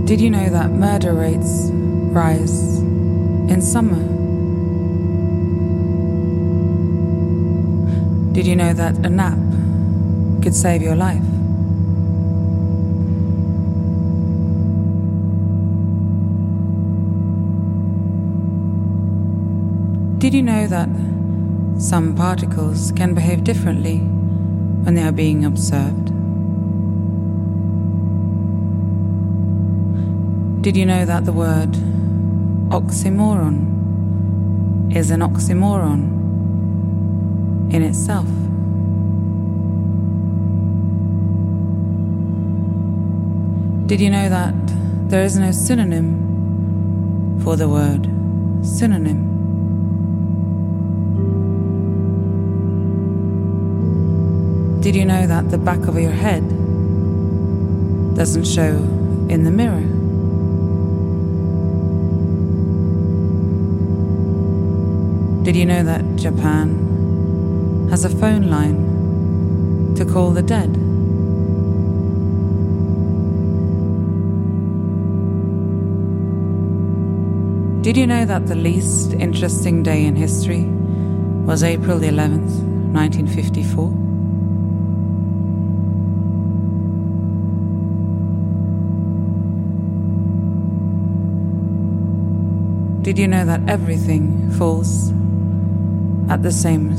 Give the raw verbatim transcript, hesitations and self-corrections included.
Did you know that murder rates rise in summer? Did you know that a nap could save your life? Did you know that some particles can behave differently when they are being observed? Did you know that the word oxymoron is an oxymoron in itself? Did you know that there is no synonym for the word synonym? Did you know that the back of your head doesn't show in the mirror? Did you know that Japan has a phone line to call the dead? Did you know that the least interesting day in history was April the eleventh, nineteen fifty-four? Did you know that everything falls at the same